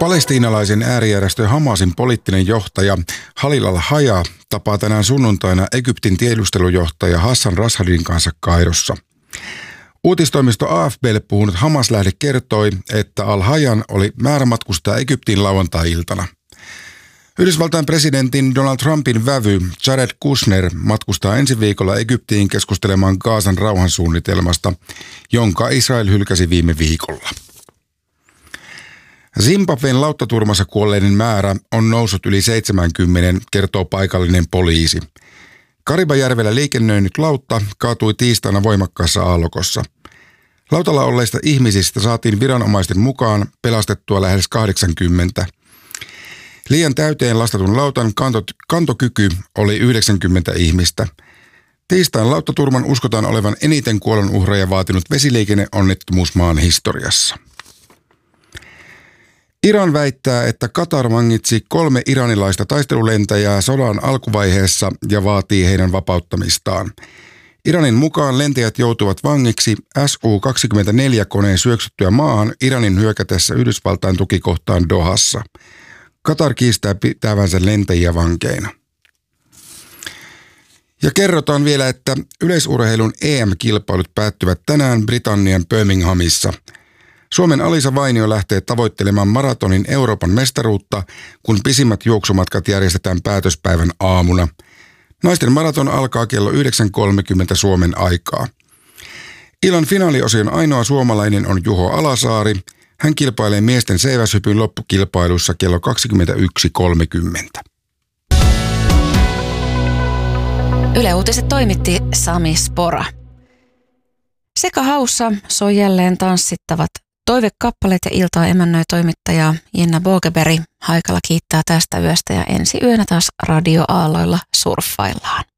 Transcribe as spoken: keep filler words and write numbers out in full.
Palestiinalaisen äärijärjestö Hamasin poliittinen johtaja Khalil al-Hayya tapaa tänään sunnuntaina Egyptin tiedustelujohtaja Hassan Rashadin kanssa Kairossa. Uutistoimisto A F B:lle puhunut Hamas-lähde kertoi, että al-Hayyan oli määrä matkustaa Egyptiin lauantai-iltana. Yhdysvaltain presidentin Donald Trumpin vävy Jared Kushner matkustaa ensi viikolla Egyptiin keskustelemaan Gazan rauhansuunnitelmasta, jonka Israel hylkäsi viime viikolla. Zimbabwen lauttaturmassa kuolleiden määrä on noussut yli seitsemänkymmentä, kertoo paikallinen poliisi. Karibajärvellä liikennöinyt lautta kaatui tiistaina voimakkaassa aallokossa. Lautalla olleista ihmisistä saatiin viranomaisten mukaan pelastettua lähes kahdeksankymmentä. Liian täyteen lastatun lautan kantot, kantokyky oli yhdeksänkymmentä ihmistä. Tiistain lauttaturman uskotaan olevan eniten kuolonuhreja vaatinut vesiliikenneonnettomuus maan historiassa. Iran väittää, että Katar vangitsi kolme iranilaista taistelulentäjää sodan alkuvaiheessa ja vaatii heidän vapauttamistaan. Iranin mukaan lentäjät joutuvat vangiksi S U kaksikymmentäneljä-koneen syöksyttyä maahan Iranin hyökätessä Yhdysvaltain tukikohtaan Dohassa. Katar kiistää pitävänsä lentäjiä vankeina. Ja kerrotaan vielä, että yleisurheilun E M-kilpailut päättyvät tänään Britannian Birminghamissa. Suomen Alisa Vainio lähtee tavoittelemaan maratonin Euroopan mestaruutta, kun pisimmät juoksumatkat järjestetään päätöspäivän aamuna. Naisten maraton alkaa kello yhdeksän kolmekymmentä Suomen aikaa. Illan finaaliosion ainoa suomalainen on Juho Alasaari. Hän kilpailee miesten seiväshypyn loppukilpailussa kello kaksikymmentäyksi kolmekymmentä. Yle Uutiset toimitti Sami Spora. Sekä haussa soi jälleen tanssittavat toivekappaleet ja iltaa emännöi toimittaja Jenna Bogeberg. Haikala kiittää tästä yöstä ja ensi yönä taas radioaalloilla surffaillaan.